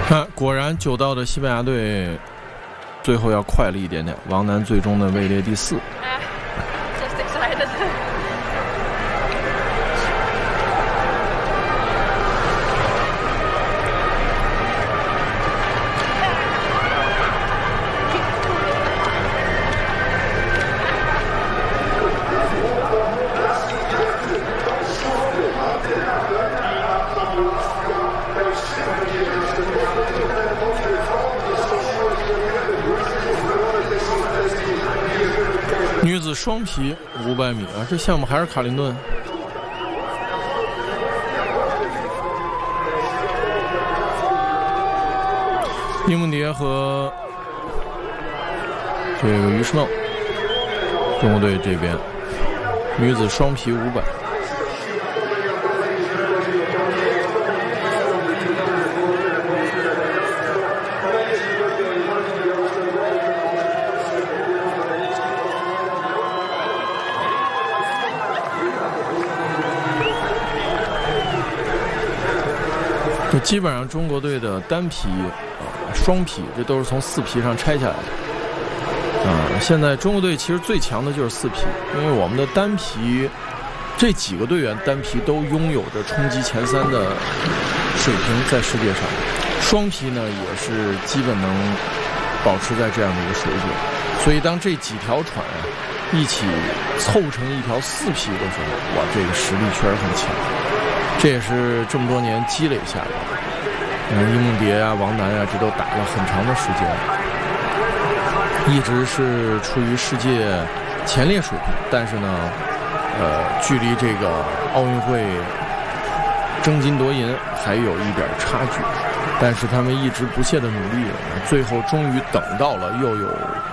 果然9道的西班牙队最后要快了一点点，王楠最终的位列第4。女子双皮500米啊，这项目还是卡林顿。英梦蝶和这个于诗梦，中国队这边女子双皮500。基本上中国队的单皮、双皮，这都是从4皮上拆下来的。现在中国队其实最强的就是4皮，因为我们的单皮这几个队员单皮都拥有着冲击前3的水平，在世界上。双皮呢也是基本能保持在这样的一个水准，所以当这几条船一起凑成一条4皮的时候，哇，这个实力确实很强。这也是这么多年积累下来的。英梦蝶啊、王楠啊，这都打了很长的时间，一直是处于世界前列水平。但是呢，距离这个奥运会争金夺银还有一点差距。但是他们一直不懈的努力，最后终于等到了又有